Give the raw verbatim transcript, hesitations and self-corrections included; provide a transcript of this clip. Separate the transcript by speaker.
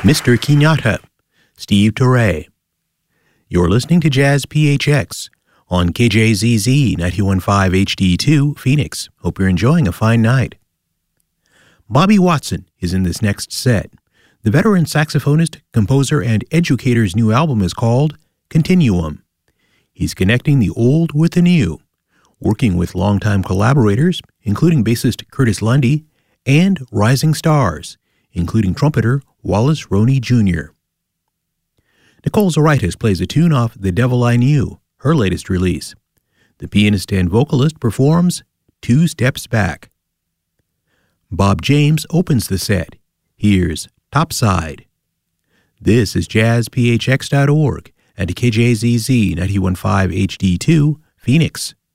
Speaker 1: Mister Kenyatta, Steve Turre. You're listening to Jazz P H X on K J Z Z ninety-one point five H D two, Phoenix. Hope you're enjoying a fine night. Bobby Watson is in this next set. The veteran saxophonist, composer, and educator's new album is called Continuum. He's connecting the old with the new, working with longtime collaborators, including bassist Curtis Lundy, and rising stars, including trumpeter Wallace Roney Junior Nicole Zaritis plays a tune off The Devil I Knew, her latest release. The pianist and vocalist performs Two Steps Back. Bob James opens the set. Here's Topside. This is jazz p h x dot org and K J Z Z ninety-one point five H D two, Phoenix.